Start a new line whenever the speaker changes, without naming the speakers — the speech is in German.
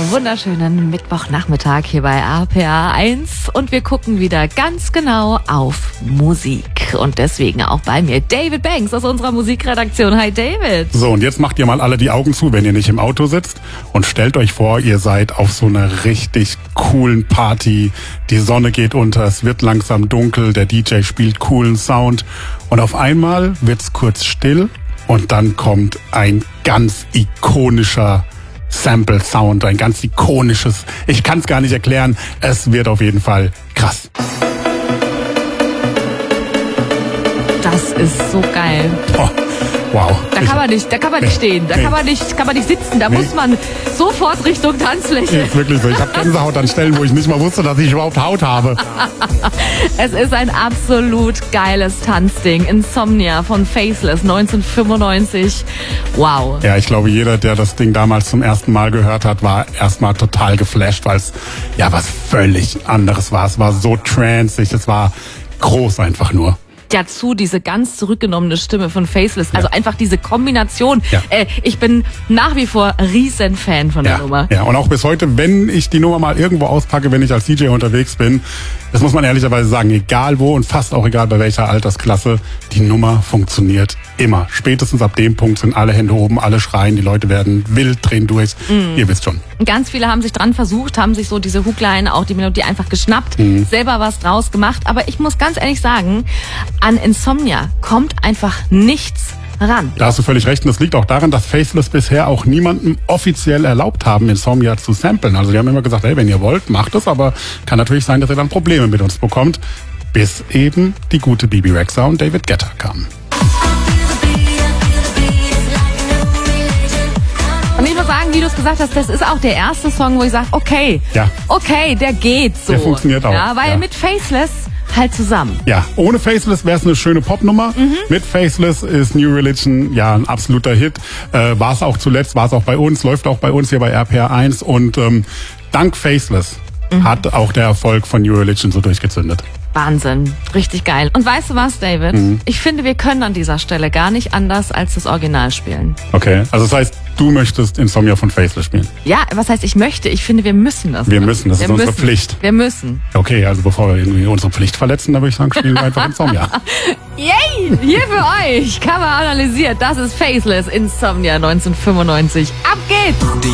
wunderschönen Mittwochnachmittag hier bei RPA 1 und wir gucken wieder ganz genau auf Musik. Und deswegen auch bei mir David Banks aus unserer Musikredaktion. Hi David.
So, und jetzt macht ihr mal alle die Augen zu, wenn ihr nicht im Auto sitzt und stellt euch vor, ihr seid auf so einer richtig coolen Party. Die Sonne geht unter, es wird langsam dunkel, der DJ spielt coolen Sound und auf einmal wird's kurz still und dann kommt ein ganz ikonischer Sample-Sound, ein ganz ikonisches, ich kann es gar nicht erklären, es wird auf jeden Fall krass.
Das ist so geil.
Oh, wow.
Da kann man nicht stehen, da kann man nicht sitzen, da muss man sofort Richtung Tanzfläche.
Ist wirklich so. Ich habe Gänsehaut an Stellen, wo ich nicht mal wusste, dass ich überhaupt Haut habe.
Es ist ein absolut geiles Tanzding. Insomnia von Faceless 1995. Wow.
Ja, ich glaube, jeder, der das Ding damals zum ersten Mal gehört hat, war erstmal total geflasht, weil es ja was völlig anderes war. Es war so transig, es war groß einfach nur.
Dazu diese ganz zurückgenommene Stimme von Faceless. Also einfach diese Kombination.
Ja.
Ich bin nach wie vor riesen Fan von der Nummer.
Ja, und auch bis heute, wenn ich die Nummer mal irgendwo auspacke, wenn ich als DJ unterwegs bin, das muss man ehrlicherweise sagen, egal wo und fast auch egal bei welcher Altersklasse, die Nummer funktioniert immer. Spätestens ab dem Punkt sind alle Hände oben, alle schreien, die Leute werden wild, drehen durch. Ihr wisst schon.
Ganz viele haben sich dran versucht, haben sich so diese Hookline, auch die Melodie einfach geschnappt, selber was draus gemacht. Aber ich muss ganz ehrlich sagen, an Insomnia kommt einfach nichts ran.
Da hast du völlig recht. Und das liegt auch daran, dass Faceless bisher auch niemandem offiziell erlaubt haben, Insomnia zu samplen. Also die haben immer gesagt, hey, wenn ihr wollt, macht es. Aber kann natürlich sein, dass ihr dann Probleme mit uns bekommt. Bis eben die gute Bebe Rexha und David Guetta kamen.
Und ich muss sagen, wie du es gesagt hast, das ist auch der erste Song, wo ich sage, okay, der geht so.
Der funktioniert auch.
Ja, weil mit Faceless halt zusammen.
Ja, ohne Faceless wäre es eine schöne Popnummer. Mit Faceless ist New Religion ja ein absoluter Hit. War es auch zuletzt, war es auch bei uns, läuft auch bei uns hier bei RPA 1. Und dank Faceless hat auch der Erfolg von New Religion so durchgezündet.
Wahnsinn, richtig geil. Und weißt du was, David? Ich finde, wir können an dieser Stelle gar nicht anders als das Original spielen.
Okay, also das heißt, du möchtest Insomnia von Faceless spielen?
Ja, was heißt ich möchte? Ich finde, wir müssen das.
Wir müssen, das ist unsere Pflicht.
Wir müssen.
Okay, also bevor wir irgendwie unsere Pflicht verletzen, dann würde ich sagen, spielen wir einfach Insomnia.
Yay! Hier für euch, Cover analysiert. Das ist Faceless, Insomnia 1995. Ab geht's!